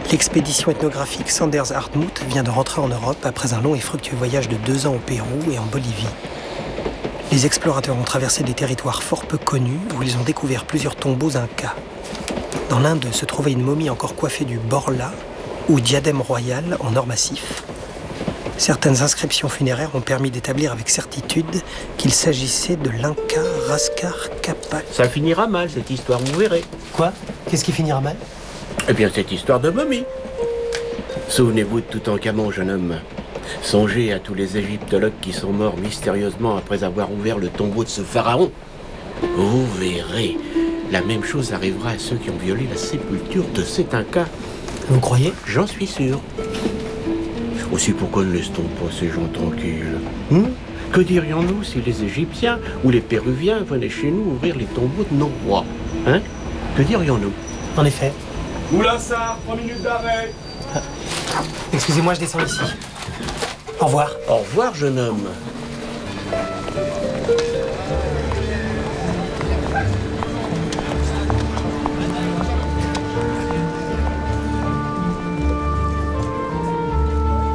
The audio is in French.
L'expédition ethnographique Sanders-Hartmut vient de rentrer en Europe après un long et fructueux voyage de 2 ans au Pérou et en Bolivie. Les explorateurs ont traversé des territoires fort peu connus où ils ont découvert plusieurs tombeaux incas. Dans l'un d'eux se trouvait une momie encore coiffée du borla, ou diadème royal en or massif. Certaines inscriptions funéraires ont permis d'établir avec certitude qu'il s'agissait de l'Inca Rascar Capac. Ça finira mal, cette histoire, vous verrez. Quoi ? Qu'est-ce qui finira mal ? Eh bien, cette histoire de momie. Souvenez-vous de Toutankhamon, jeune homme. Songez à tous les égyptologues qui sont morts mystérieusement après avoir ouvert le tombeau de ce pharaon. Vous verrez, la même chose arrivera à ceux qui ont violé la sépulture de cet Inca. Vous croyez ? J'en suis sûr. Aussi, pourquoi ne laisse-t-on pas ces gens tranquilles ? Que dirions-nous si les Égyptiens ou les Péruviens venaient chez nous ouvrir les tombeaux de nos rois ? Que dirions-nous ? En effet. Oulassar, 3 minutes d'arrêt. Excusez-moi, je descends ici. Au revoir. Au revoir, jeune homme.